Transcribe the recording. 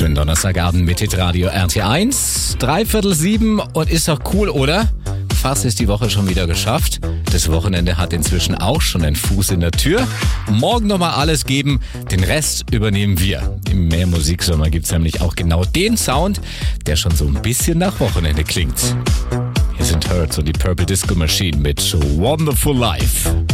Schönen Donnerstagabend mit Hitradio RT1, 6:45 und ist doch cool, oder? Fast ist die Woche schon wieder geschafft. Das Wochenende hat inzwischen auch schon einen Fuß in der Tür. Morgen nochmal alles geben, den Rest übernehmen wir. Im Mehr Musiksommer gibt's nämlich auch genau den Sound, der schon so ein bisschen nach Wochenende klingt. Hier sind Hurts und die Purple Disco Machine mit Wonderful Life.